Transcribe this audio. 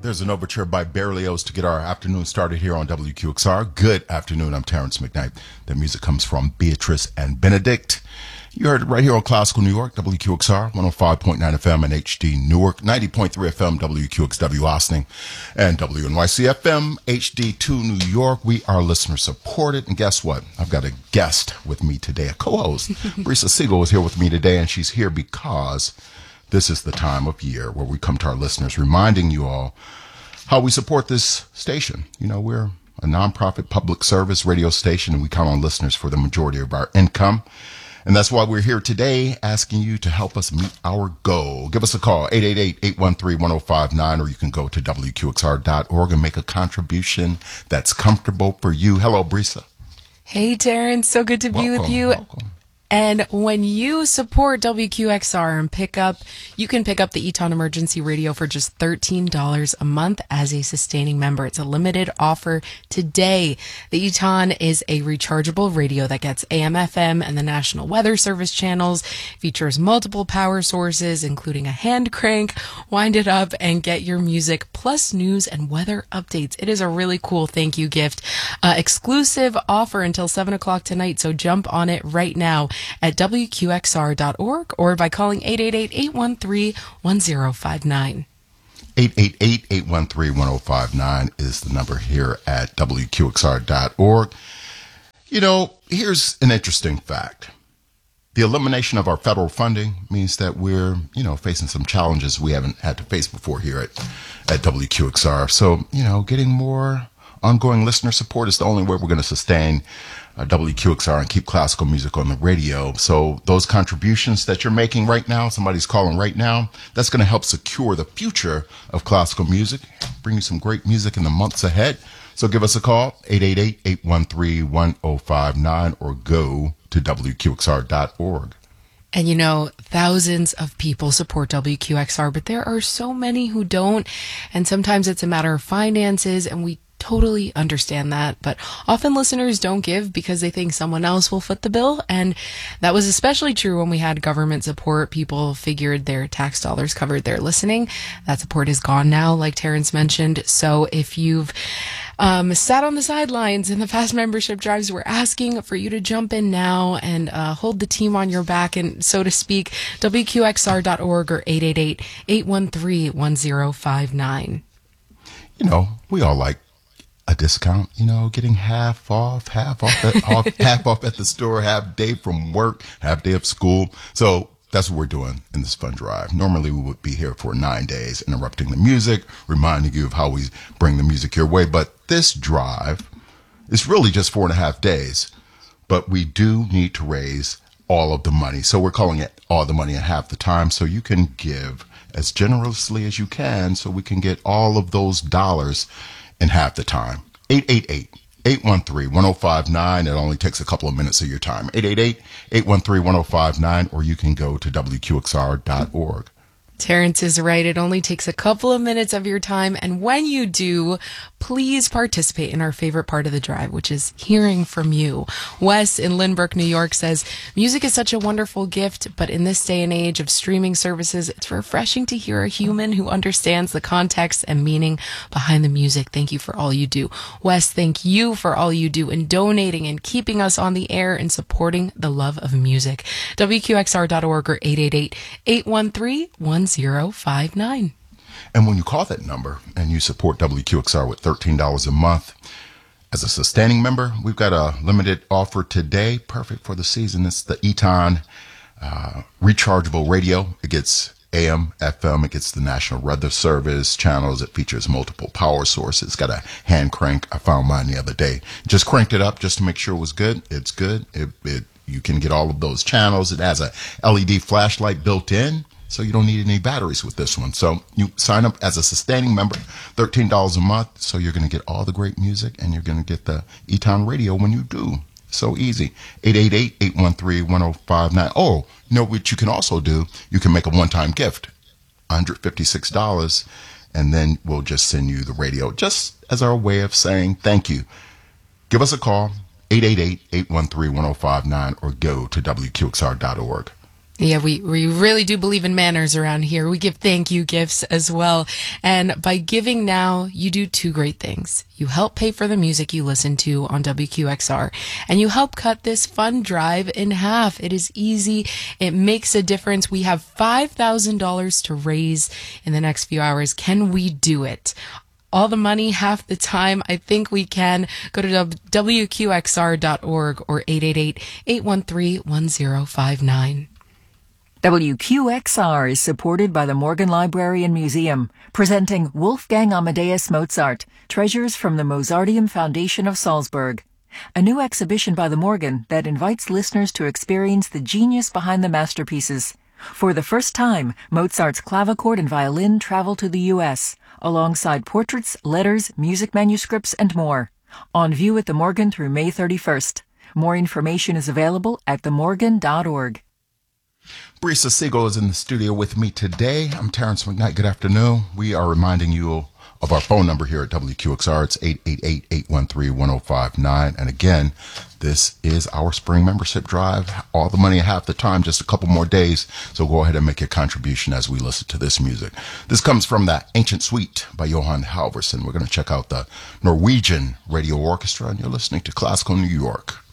There's an overture by Berlioz to get our afternoon started here on WQXR. Good afternoon. I'm Terrence McKnight. The music comes from Beatrice and Benedict. You heard it right here on Classical New York, WQXR, 105.9 FM and HD Newark, 90.3 FM, WQXW Austin, and WNYC FM, HD2 New York. We are listener supported. And guess what? I've got a guest with me today, a co-host. Brisa Siegel is here with me today, and she's here because this is the time of year where we come to our listeners, reminding you all how we support this station. You know, we're a nonprofit public service radio station, and we count on listeners for the majority of our income. And that's why we're here today asking you to help us meet our goal. Give us a call, 888-813-1059, or you can go to WQXR.org and make a contribution that's comfortable for you. Hello, Brisa. Hey, Terrence. So good to be with you. Welcome. And when you support WQXR and you can pick up the Eton Emergency Radio for just $13 a month as a sustaining member. It's a limited offer today. The Eton is a rechargeable radio that gets AM, FM, and the National Weather Service channels, features multiple power sources, including a hand crank. Wind it up and get your music plus news and weather updates. It is a really cool thank you gift. Exclusive offer until 7 o'clock tonight, so jump on it right now at WQXR.org or by calling 888-813-1059. 888-813-1059 is the number here at WQXR.org. You know, here's an interesting fact. The elimination of our federal funding means that we're, facing some challenges we haven't had to face before here at WQXR. So, getting more ongoing listener support is the only way we're going to sustain WQXR and keep classical music on the radio. So those contributions that you're making right now, somebody's calling right now, that's going to help secure the future of classical music, bring you some great music in the months ahead. So give us a call, 888-813-1059, or go to WQXR.org. And thousands of people support WQXR, but there are so many who don't. And sometimes it's a matter of finances, and we totally understand that, but often listeners don't give because they think someone else will foot the bill, and that was especially true when we had government support. People figured their tax dollars covered their listening. That support is gone now, like Terrence mentioned. So if you've sat on the sidelines in the fast membership drives, we're asking for you to jump in now and hold the team on your back, and so to speak, WQXR.org or 888-813-1059. We all like a discount, getting half off at the store, half day from work, half day of school. So that's what we're doing in this fund drive. Normally we would be here for 9 days, interrupting the music, reminding you of how we bring the music your way. But this drive is really just 4.5 days, but we do need to raise all of the money. So we're calling it all the money at half the time, so you can give as generously as you can so we can get all of those dollars in half the time. 888-813-1059. It only takes a couple of minutes of your time. 888-813-1059, or you can go to WQXR.org. Terrence is right. It only takes a couple of minutes of your time. And when you do, please participate in our favorite part of the drive, which is hearing from you. Wes in Lynbrook, New York says, music is such a wonderful gift, but in this day and age of streaming services, it's refreshing to hear a human who understands the context and meaning behind the music. Thank you for all you do. Wes, thank you for all you do in donating and keeping us on the air and supporting the love of music. WQXR.org or 888-813-1059. And when you call that number and you support WQXR with $13 a month as a sustaining member, we've got a limited offer today, perfect for the season. It's the Eton rechargeable radio. It gets AM, FM, it gets the National Weather Service channels. It features multiple power sources. It's got a hand crank. I found mine the other day. Just cranked it up just to make sure it was good. It's good. You can get all of those channels. It has a LED flashlight built in, so you don't need any batteries with this one. So you sign up as a sustaining member, $13 a month, so you're going to get all the great music, and you're going to get the Eton radio when you do. So easy. 888-813-1059. Oh, what you can also do? You can make a one-time gift, $156, and then we'll just send you the radio, just as our way of saying thank you. Give us a call, 888-813-1059, or go to WQXR.org. Yeah, we really do believe in manners around here. We give thank you gifts as well. And by giving now, you do two great things. You help pay for the music you listen to on WQXR, and you help cut this fund drive in half. It is easy. It makes a difference. We have $5,000 to raise in the next few hours. Can we do it? All the money, half the time. I think we can. Go to WQXR.org or 888-813-1059. WQXR is supported by the Morgan Library and Museum, presenting Wolfgang Amadeus Mozart, Treasures from the Mozarteum Foundation of Salzburg, a new exhibition by the Morgan that invites listeners to experience the genius behind the masterpieces. For the first time, Mozart's clavichord and violin travel to the U.S., alongside portraits, letters, music manuscripts, and more. On view at the Morgan through May 31st. More information is available at themorgan.org. Brisa Siegel is in the studio with me today. I'm Terrence McKnight. Good afternoon. We are reminding you of our phone number here at WQXR. It's 888-813-1059. And again, this is our spring membership drive. All the money half the time, just a couple more days. So go ahead and make your contribution as we listen to this music. This comes from the Ancient Suite by Johan Halvorsen. We're going to check out the Norwegian Radio Orchestra, and you're listening to Classical New York.